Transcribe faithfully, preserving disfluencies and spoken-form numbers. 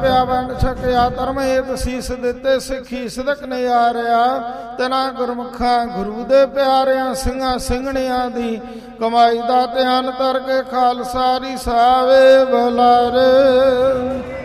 ਪਿਆ ਵੰਡ ਛਕਿਆ ਧਰਮ ਹੇਤ ਸੀਸ ਦਿੱਤੇ ਸਿੱਖੀ ਸਿਦਕ ਨਿਆਰਿਆ ਤੇਨਾ ਗੁਰਮੁਖਾਂ ਗੁਰੂ ਦੇ ਪਿਆਰਿਆਂ ਸਿੰਘਾਂ ਸਿੰਘਣੀਆਂ ਦੀ ਕਮਾਈ ਦਾ ਧਿਆਨ ਧਰ ਕੇ ਖਾਲਸਾ ਰਿਸਾਵੇ ਬੁਲਾਰੇ।